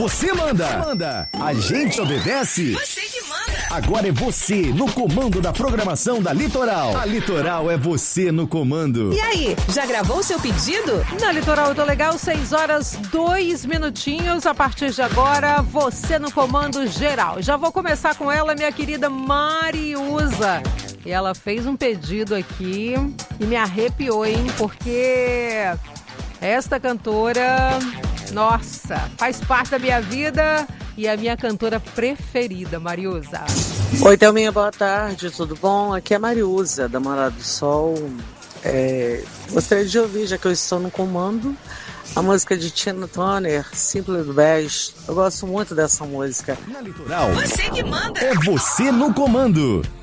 você manda. A gente obedece. Você que manda. Agora é você no comando da programação da Litoral. A Litoral é você no comando. E aí, já gravou o seu pedido? Na Litoral do Legal, 6h02. A partir de agora, você no comando geral. Já vou começar com ela, minha querida Mariusa. E ela fez um pedido aqui e me arrepiou, hein? Porque esta cantora, nossa, faz parte da minha vida e é a minha cantora preferida, Mariusa. Oi, Thelminha, boa tarde, tudo bom? Aqui é a Mariusa, da Morada do Sol. Gostaria de ouvir, já que eu estou no comando, a música de Tina Turner, Simple the Best. Eu gosto muito dessa música. Na Litoral, Você que manda. é você no comando.